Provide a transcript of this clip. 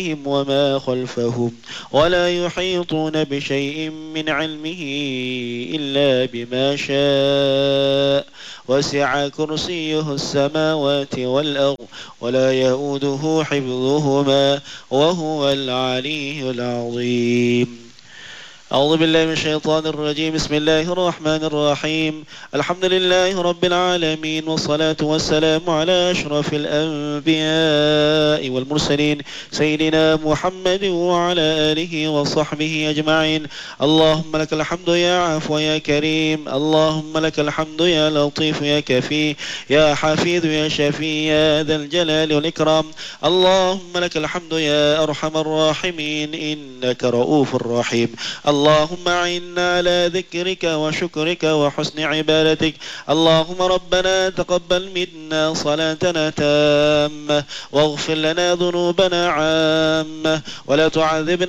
وما خلفهم ولا يحيطون بشيء من علمه إلا بما شاء وسع كرسيه السماوات والأرض ولا يؤوده حفظهما وهو العلي العظيم. أعوذ بالله من الشيطان الرجيم. بسم الله الرحمن الرحيم. الحمد لله رب العالمين، والصلاة والسلام على أشرف الأنبياء والمرسلين سيدنا محمد وعلى آله وصحبه أجمعين. اللهم لك الحمد يا عفو يا كريم، اللهم لك الحمد يا لطيف يا كفي يا حفيظ يا شفي يا ذا الجلال والإكرام. اللهم لك الحمد يا أرحم الراحمين، إنك رؤوف رحيم. اللهم أعنا على ذكرك وشكرك وحسن عبادتك. اللهم ربنا تقبل منا صلاتنا تامة، واغفر لنا ذنوبنا عامة، ولا تعذبنا